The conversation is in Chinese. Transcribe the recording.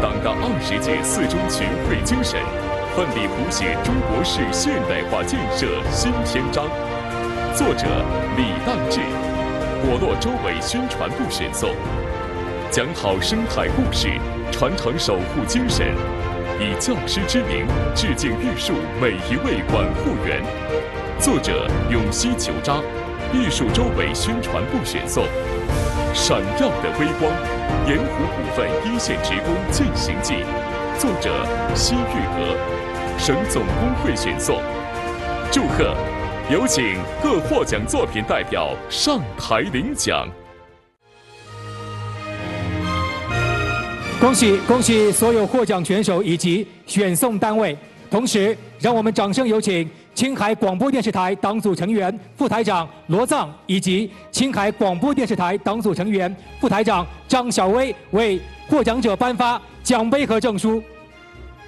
党的20届4中全会精神，奋力谱写中国式现代化建设新篇章。作者李荡志，果洛州委宣传部选送。讲好生态故事，传承守护精神，以教师之名致敬玉树每一位管护员。作者永熙求扎，玉树州委宣传部选送。闪耀的微光，盐湖股份一线职工践行记。作者西玉阁，省总工会选送。祝贺！有请各获奖作品代表上台领奖。 恭喜所有获奖选手以及选送单位。同时，让我们掌声有请青海广播电视台党组成员、副台长罗藏以及青海广播电视台党组成员、副台长张晓薇为获奖者颁发奖杯和证书。